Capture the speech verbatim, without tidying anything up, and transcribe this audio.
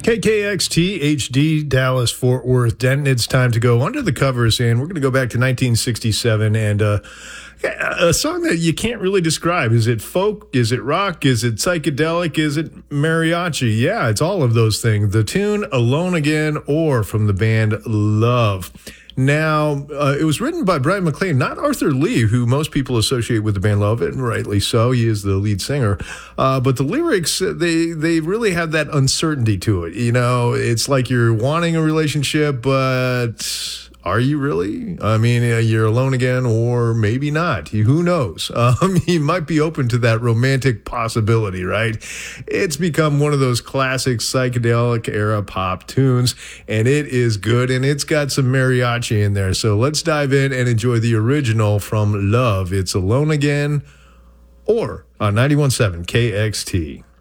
K K X T, H D, Dallas, Fort Worth, Denton. It's time to go under the covers, and we're going to go back to nineteen sixty-seven and uh, a song that you can't really describe. Is it folk? Is it rock? Is it psychedelic? Is it mariachi? Yeah, it's all of those things. The tune Alone Again, or from the band Love. Now, uh, it was written by Brian McLean, not Arthur Lee, who most people associate with the band Love, and rightly so. He is the lead singer. Uh, but the lyrics, they they really have that uncertainty to it. You know, it's like you're wanting a relationship, but are you really? I mean, you're alone again, or maybe not. Who knows? Um, you might be open to that romantic possibility, right? It's become one of those classic psychedelic era pop tunes, and it is good, and it's got some mariachi in there. So let's dive in and enjoy the original from Love. It's Alone Again, or on ninety-one point seven K X T.